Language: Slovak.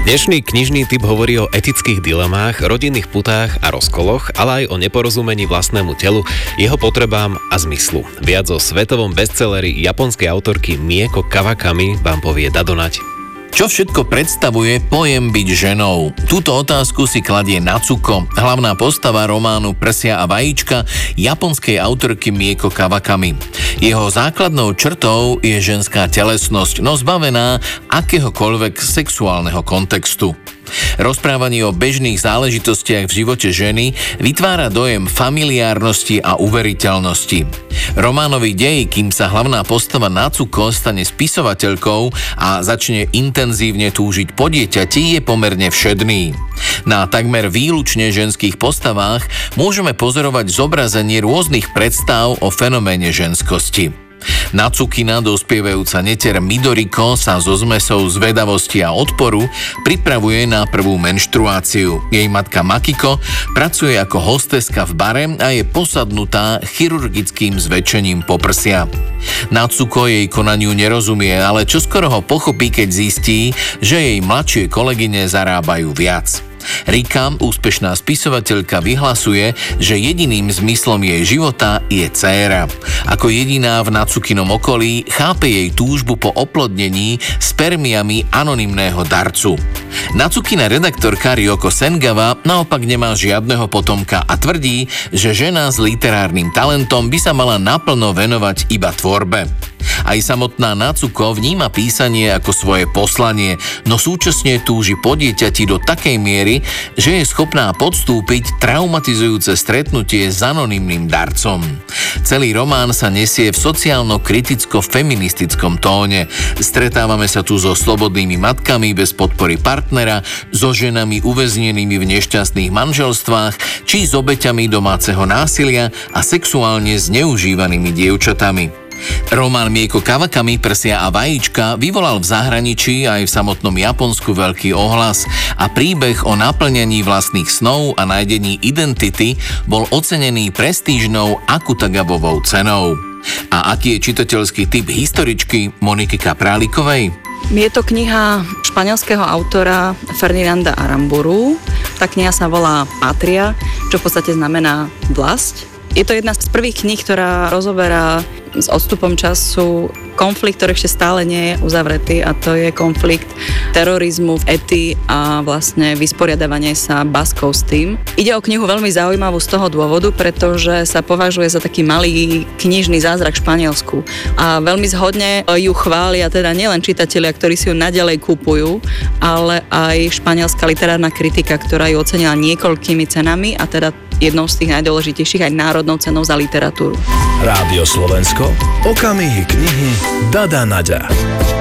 Dnešný knižný tip hovorí o etických dilemách, rodinných putách a rozkoloch, ale aj o neporozumení vlastnému telu, jeho potrebám a zmyslu. Viac o svetovom bestselleri japonskej autorky Mieko Kawakami vám povie Dado Nať. Čo všetko predstavuje pojem byť ženou? Túto otázku si kladie Natsuko, hlavná postava románu Prsia a vajíčka japonskej autorky Mieko Kawakami. Jeho základnou črtou je ženská telesnosť, no zbavená akéhokoľvek sexuálneho kontextu. Rozprávanie o bežných záležitostiach v živote ženy vytvára dojem familiárnosti a uveriteľnosti. Románový dej, kým sa hlavná postava Natsuko stane spisovateľkou a začne intenzívne túžiť po dieťati, je pomerne všedný. Na takmer výlučne ženských postavách môžeme pozorovať zobrazenie rôznych predstav o fenoméne ženskosti. Natsukina, dospievajúca neter Midoriko, sa so zmesou zvedavosti a odporu pripravuje na prvú menštruáciu. Jej matka Makiko pracuje ako hosteska v bare a je posadnutá chirurgickým zväčšením poprsia. Natsuko jej konaniu nerozumie, ale čoskoro ho pochopí, keď zistí, že jej mladšie kolegyne zarábajú viac. Rika, úspešná spisovateľka, vyhlasuje, že jediným zmyslom jej života je dcéra. Ako jediná v Natsukinom okolí chápe jej túžbu po oplodnení spermiami anonymného darcu. Natsukina redaktorka Ryoko Sengawa naopak nemá žiadneho potomka a tvrdí, že žena s literárnym talentom by sa mala naplno venovať iba tvorbe. Aj samotná Natsuko vníma písanie ako svoje poslanie, no súčasne túži po dieťati do takej miery, že je schopná podstúpiť traumatizujúce stretnutie s anonymným darcom. Celý román sa nesie v sociálno-kriticko-feministickom tóne. Stretávame sa tu so slobodnými matkami bez podpory partnera, so ženami uväznenými v nešťastných manželstvách či s obeťami domáceho násilia a sexuálne zneužívanými dievčatami. Román Mieko Kawakami Prsia a vajíčka vyvolal v zahraničí aj v samotnom Japonsku veľký ohlas a príbeh o naplňaní vlastných snov a nájdení identity bol ocenený prestížnou Akutagavovou cenou. A aký je čitateľský typ historičky Moniky Kaprálikovej? Je to kniha španielského autora Ferdinanda Aramburu. Tá kniha sa volá Patria, čo v podstate znamená vlast. Je to jedna z prvých kníh, ktorá rozoberá s odstupom času konflikt, ktorý ešte stále nie je uzavretý, a to je konflikt terorizmu v Ety a vlastne vysporiadavanie sa Baskov s tým. Ide o knihu veľmi zaujímavú z toho dôvodu, pretože sa považuje za taký malý knižný zázrak v Španielsku a veľmi zhodne ju chvália teda nielen čitatelia, ktorí si ju naďalej kupujú, ale aj španielská literárna kritika, ktorá ju ocenila niekoľkými cenami a teda jednou z tých najdôležitejších aj národnou cenou za literatúru. Rádio Slovensko, okamihy knihy Dada Naďa.